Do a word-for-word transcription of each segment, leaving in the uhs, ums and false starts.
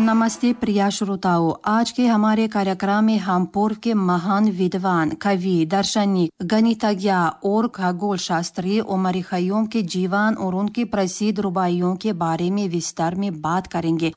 नमस्ते प्रिय श्रोताओं, आज के हमारे कार्यक्रम में हम पूर्व के महान विद्वान, कवि, दार्शनिक, गणितज्ञ और खगोल शास्त्री उमर खय्यूम के जीवन और उनकी प्रसिद्ध रुबाइयों के बारे में विस्तार में बात करेंगे।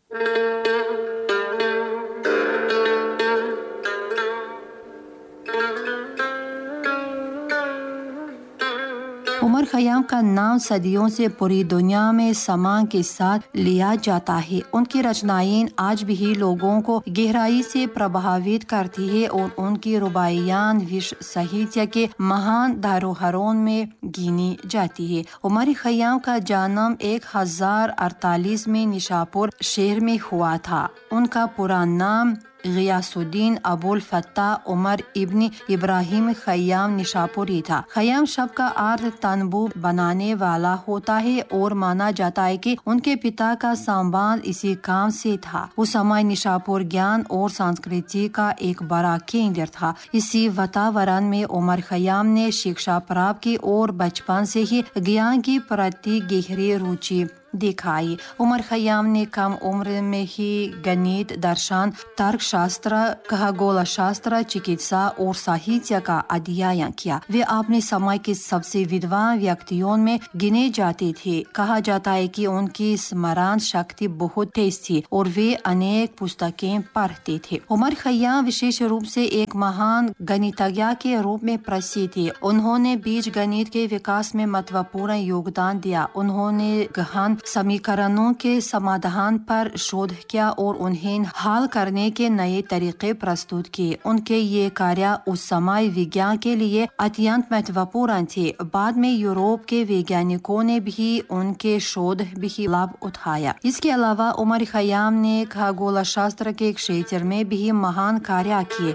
उमर खय्यूम का नाम सदियों से पूरी दुनिया में सम्मान के साथ लिया जाता है। उनकी रचनाएं आज भी लोगों को गहराई से प्रभावित करती है और उनकी रुबाइयां विश्व साहित्य के महान धरोहरों में गिनी जाती है। उमर खय्यूम का जन्म एक हजार अड़तालीस में निशापुर शहर में हुआ था। उनका पूरा नाम गियासुद्दीन अबुल फत्ताह उमर इब्न इब्राहिम खय्यूम निशापुरी था। खय्यूम शब्द का अर्थ तंबू बनाने वाला होता है और माना जाता है कि उनके पिता का संबंध इसी काम से था। उस समय निशापुर ज्ञान और संस्कृति का एक बड़ा केंद्र था। इसी वातावरण में उमर खय्यूम ने शिक्षा प्राप्त की और बचपन से ही ज्ञान की प्रति गहरी रुचि दिखाई। उमर खय्यूम ने कम उम्र में ही गणित, दर्शन, तर्कशास्त्र, खगोल शास्त्र, चिकित्सा और साहित्य का अध्ययन किया। वे अपने समय के सबसे विद्वान व्यक्तियों में गिने जाते थे। कहा जाता है कि उनकी स्मरण शक्ति बहुत तेज थी और वे अनेक पुस्तकें पढ़ते थे। उमर खय्यूम विशेष रूप से एक महान गणितज्ञ के रूप में प्रसिद्ध थे। उन्होंने बीज गणित के विकास में महत्वपूर्ण योगदान दिया। उन्होंने गहन समीकरणों के समाधान पर शोध किया और उन्हें हल करने के नए तरीके प्रस्तुत किए। उनके ये कार्य उस समय विज्ञान के लिए अत्यंत महत्वपूर्ण थे। बाद में यूरोप के वैज्ञानिकों ने भी उनके शोध भी लाभ उठाया। इसके अलावा उमर खय्यूम ने खगोल शास्त्र के क्षेत्र में भी महान कार्य किए।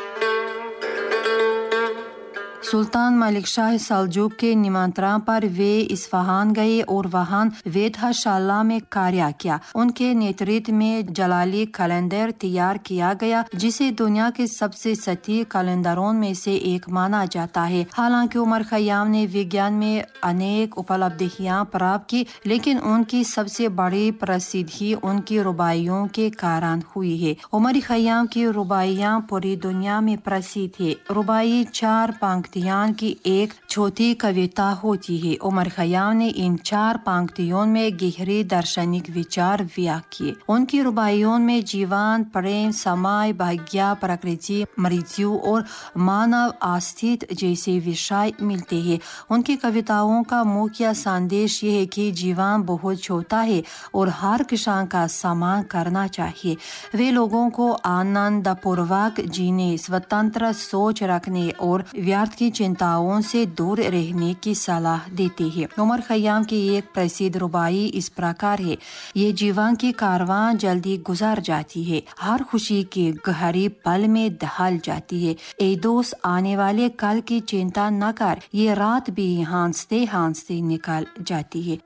सुल्तान मलिक शाह सल्जूक के निमंत्रण पर वे इस्फहान गए और वहां वेधशाला में कार्य किया। उनके नेतृत्व में जलाली कैलेंडर तैयार किया गया, जिसे दुनिया के सबसे सटीक कैलेंडरों में से एक माना जाता है। हालांकि उमर खय्यूम ने विज्ञान में अनेक उपलब्धियां प्राप्त की, लेकिन उनकी सबसे बड़ी प्रसिद्धि उनकी रुबाइयों के कारण हुई है। उमर खय्यूम की रुबाइयां पूरी दुनिया में प्रसिद्ध है। रुबाई चार पंक्ति की एक छोटी कविता होती है। उमर खय्यूम ने इन चार पंक्तियों में गहरे दार्शनिक विचार व्यक्त किए। उनकी रुबाइयों में जीवन, प्रेम, समय, भाग्य, प्रकृति, मृत्यु और मानव अस्तित्व जैसे विषय मिलते हैं। उनकी कविताओं का मुख्य संदेश यह है कि जीवन बहुत छोटा है और हर किसान का सम्मान करना चाहिए। वे लोगों को आनंद पूर्वक जीने, स्वतंत्र सोच रखने और व्यर्थ की चिंताओं से दूर रहने की सलाह देते हैं। उमर खय्यूम की एक प्रसिद्ध रुबाई इस प्रकार है। ये जीवन की कारवां जल्दी गुजर जाती है, हर खुशी की गहरी पल में ढल जाती है। ए दोस्त, आने वाले कल की चिंता न कर, ये रात भी हंसते हंसते निकल जाती है।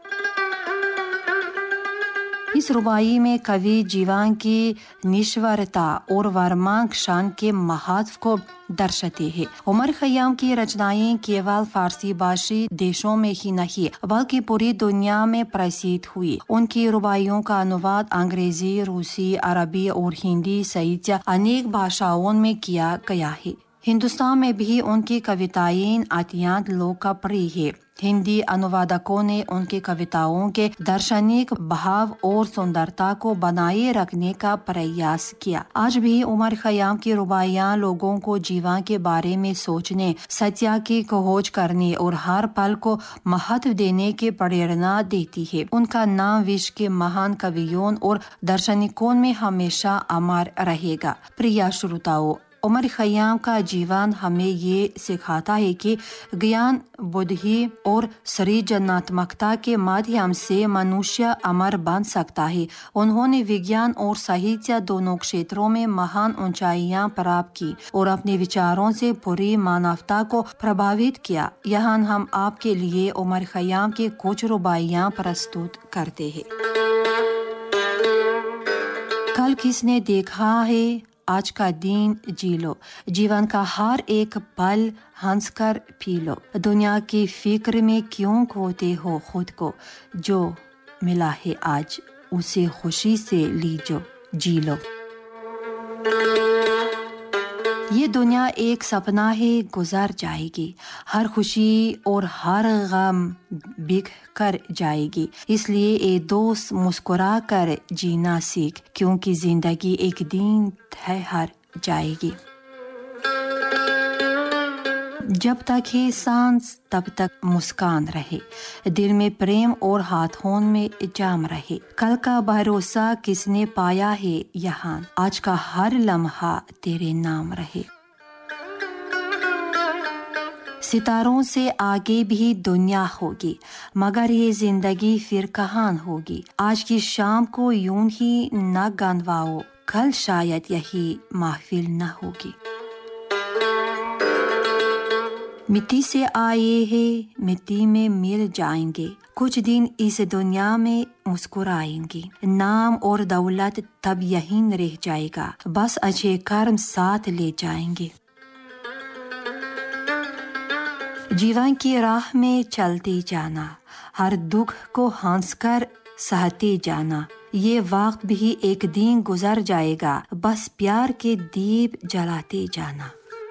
इस रुबाई में कवि जीवन की निश्वरता और वर्तमान क्षण के महत्व को दर्शाते हैं। उमर खय्यूम की रचनाएं केवल फारसी भाषी देशों में ही नहीं बल्कि पूरी दुनिया में प्रसिद्ध हुई। उनकी रुबाइयों का अनुवाद अंग्रेजी, रूसी, अरबी और हिंदी सहित अनेक भाषाओं में किया गया है। हिंदुस्तान में भी उनकी कविताएं अत्यंत लोकप्रिय है। हिंदी अनुवादकों ने उनकी कविताओं के दार्शनिक भाव और सुंदरता को बनाए रखने का प्रयास किया। आज भी उमर खय्यूम की रुबाइयां लोगों को जीवन के बारे में सोचने, सत्य की खोज करने और हर पल को महत्व देने की प्रेरणा देती है। उनका नाम विश्व के महान कवियों और दार्शनिकों में हमेशा अमर रहेगा। प्रिय श्रोताओं, उमर खय्यूम का जीवन हमें ये सिखाता है कि ज्ञान, बुद्धि और सृजनात्मकता के माध्यम से मनुष्य अमर बन सकता है। उन्होंने विज्ञान और साहित्य दोनों क्षेत्रों में महान ऊंचाइयां प्राप्त की और अपने विचारों से पूरी मानवता को प्रभावित किया। यहाँ हम आपके लिए उमर खय्यूम की कुछ रुबाइयां प्रस्तुत करते हैं। कल किसने देखा है, आज का दिन जी लो, जीवन का हर एक पल हंसकर पी लो। दुनिया की फिक्र में क्यों खोते हो खुद को, जो मिला है आज उसे खुशी से लीजो, जी लो। ये दुनिया एक सपना है, गुजर जाएगी। हर खुशी और हर गम बिक कर जाएगी। इसलिए ए दोस्त, मुस्कुरा कर जीना सीख, क्योंकि जिंदगी एक दिन तय हार जाएगी। जब तक है सांस तब तक मुस्कान रहे, दिल में प्रेम और हाथों में जाम रहे। कल का भरोसा किसने पाया है यहाँ, आज का हर लम्हा तेरे नाम रहे। सितारों से आगे भी दुनिया होगी, मगर ये जिंदगी फिर कहाँ होगी। आज की शाम को यूं ही न गंवाओ, कल शायद यही महफिल न होगी। मिट्टी से आए हैं, मिट्टी में मिल जाएंगे। कुछ दिन इस दुनिया में मुस्कुराएंगे। नाम और दौलत तब यहीं रह जाएगा, बस अच्छे कर्म साथ ले जाएंगे। जीवन की राह में चलते जाना, हर दुख को हंसकर सहते जाना। ये वक्त भी एक दिन गुजर जाएगा, बस प्यार के दीप जलाते जाना।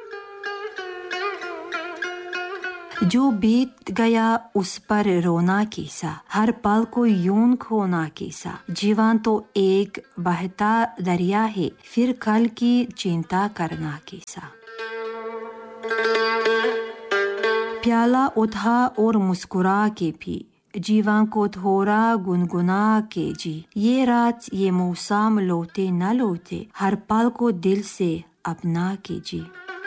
जो बीत गया उस पर रोना कैसा, हर पल को यूं खोना कैसा। जीवन तो एक बहता दरिया है, फिर कल की चिंता करना कैसा। प्याला उठा और मुस्कुरा के भी, जीवन को थोड़ा गुनगुना के जी। ये रात ये मौसम लौटे न लौटे, हर पल को दिल से अपना के जी।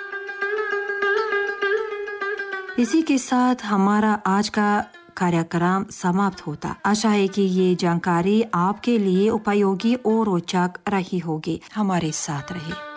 इसी के साथ हमारा आज का कार्यक्रम समाप्त होता। आशा है कि ये जानकारी आपके लिए उपयोगी और रोचक रही होगी। हमारे साथ रहे।